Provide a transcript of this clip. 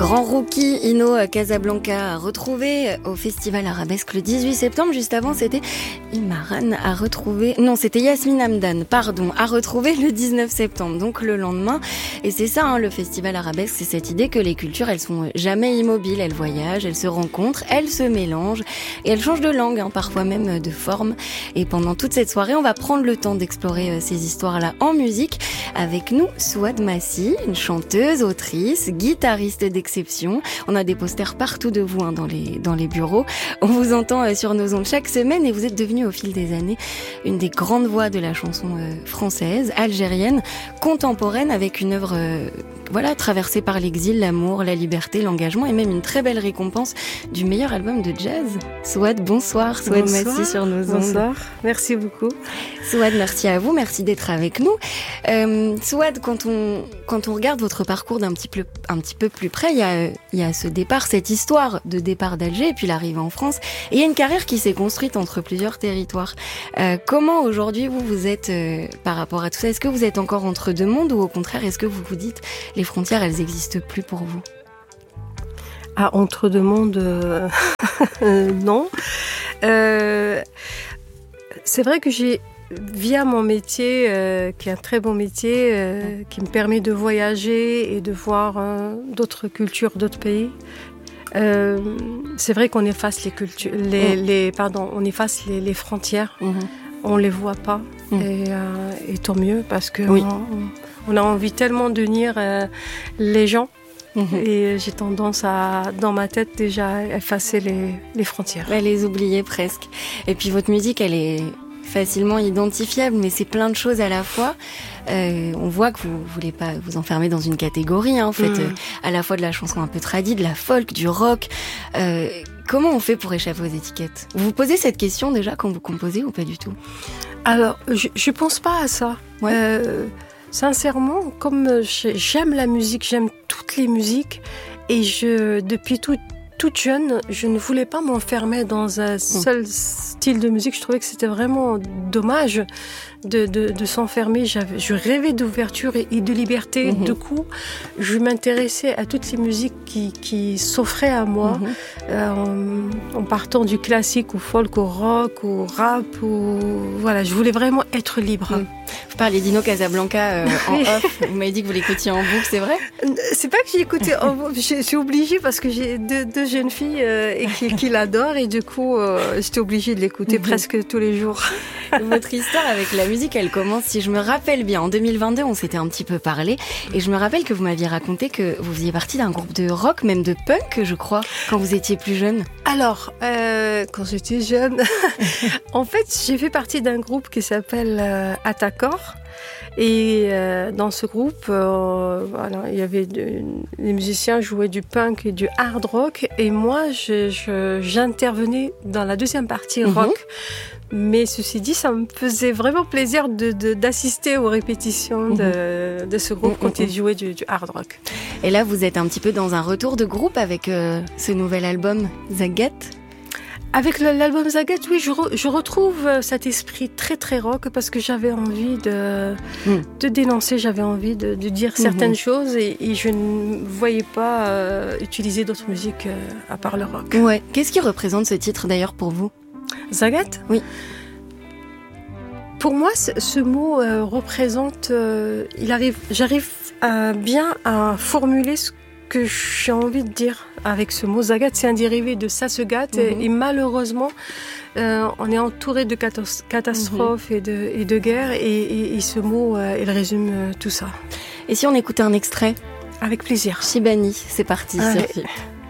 Grand Rookie Ino Casablanca à retrouver au Festival Arabesque le 18 septembre. Juste avant, c'était Imaran à retrouver... Non, c'était Yasmine Hamdan, pardon, à retrouver le 19 septembre, donc le lendemain. Et c'est ça, le Festival Arabesque, c'est cette idée que les cultures, elles sont jamais immobiles. Elles voyagent, elles se rencontrent, elles se mélangent et elles changent de langue, parfois même de forme. Et pendant toute cette soirée, on va prendre le temps d'explorer ces histoires-là en musique. Avec nous, Souad Massi, une chanteuse, autrice, guitariste d'exception. On a des posters partout de vous dans les bureaux. On vous entend sur nos ondes chaque semaine et vous êtes devenue au fil des années une des grandes voix de la chanson française, algérienne, contemporaine, avec une œuvre traversée par l'exil, l'amour, la liberté, l'engagement et même une très belle récompense du meilleur album de jazz. Souad, bonsoir. Souad Massi sur nos ondes. Bonsoir, merci beaucoup. Souad, merci à vous, merci d'être avec nous. Souad, quand on regarde votre parcours d'un petit peu plus près, il y a ce départ, cette histoire de départ d'Alger et puis l'arrivée en France. Et il y a une carrière qui s'est construite entre plusieurs territoires. Comment aujourd'hui vous êtes par rapport à tout ça? Est-ce que vous êtes encore entre deux mondes ou au contraire, est-ce que vous vous dites les frontières, elles n'existent plus pour vous? Entre deux mondes, non. C'est vrai que j'ai, via mon métier, qui est un très bon métier, qui me permet de voyager et de voir d'autres cultures, d'autres pays. C'est vrai qu'on efface les cultures, on efface les frontières. On les voit pas, et tant mieux parce que on a envie tellement d'unir les gens. Et j'ai tendance à, dans ma tête, déjà effacer les frontières. Les oublier presque. Et puis votre musique, elle est facilement identifiable, mais c'est plein de choses à la fois. On voit que vous voulez pas vous enfermer dans une catégorie, en fait, à la fois de la chanson un peu tradie, de la folk, du rock. Comment on fait pour échapper aux étiquettes? Vous vous posez cette question déjà quand vous composez ou pas du tout? Alors, je pense pas à ça. Sincèrement, comme j'aime la musique, j'aime toutes les musiques, et depuis toute jeune, je ne voulais pas m'enfermer dans un seul style de musique. Je trouvais que c'était vraiment dommage de s'enfermer. Je rêvais d'ouverture et de liberté. Du coup, je m'intéressais à toutes les musiques qui s'offraient à moi, en partant du classique au folk, au rock, au rap. Voilà, je voulais vraiment être libre. Vous parlez d'Ino Casablanca en off. Vous m'avez dit que vous l'écoutiez en boucle, c'est vrai? C'est pas que j'ai écouté en boucle. Je suis obligée parce que j'ai deux jeunes filles qui l'adorent, et du coup, j'étais obligée de l'écouter presque tous les jours. Votre histoire avec la musique, elle commence, si je me rappelle bien, en 2022, on s'était un petit peu parlé, et je me rappelle que vous m'aviez raconté que vous faisiez partie d'un groupe de rock, même de punk, je crois, quand vous étiez plus jeune. Alors, quand j'étais jeune, en fait, j'ai fait partie d'un groupe qui s'appelle Atakor. Et dans ce groupe, il y avait les musiciens jouaient du punk et du hard rock, et moi, j'intervenais dans la deuxième partie rock. Mais ceci dit, ça me faisait vraiment plaisir d'assister aux répétitions de ce groupe quand ils jouaient du hard rock. Et là, vous êtes un petit peu dans un retour de groupe avec ce nouvel album Zagat. Avec l'album Zagat, oui, je retrouve cet esprit très très rock, parce que j'avais envie de dénoncer, j'avais envie de dire certaines choses, et je ne voyais pas utiliser d'autres musiques à part le rock. Ouais. Qu'est-ce qui représente ce titre d'ailleurs pour vous? Zagat? Oui. Pour moi, ce mot représente... j'arrive bien à formuler ce que j'ai envie de dire avec ce mot. Zagat, c'est un dérivé de ça se gâte, et malheureusement, on est entouré de catastrophes et de guerres, et ce mot, il résume tout ça. Et si on écoutait un extrait? Avec plaisir. Shibani, c'est parti. Allez. Sur FIP.